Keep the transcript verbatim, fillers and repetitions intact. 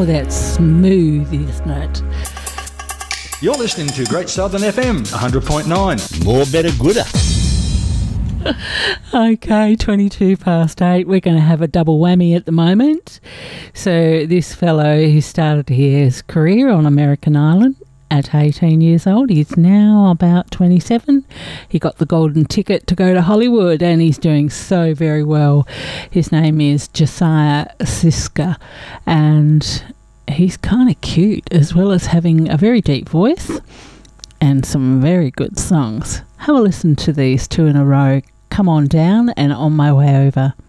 Oh, that's smooth, isn't it? You're listening to Great Southern F M, one hundred point nine. More better gooder. Okay, twenty-two past eight. We're going to have a double whammy at the moment. So this fellow who started his career on American Island at eighteen years old, he's now about twenty-seven. He got the golden ticket to go to Hollywood and he's doing so very well. His name is Josiah Siska and he's kind of cute as well as having a very deep voice and some very good songs. Have a listen to these two in a row. Come On Down and On My Way Over.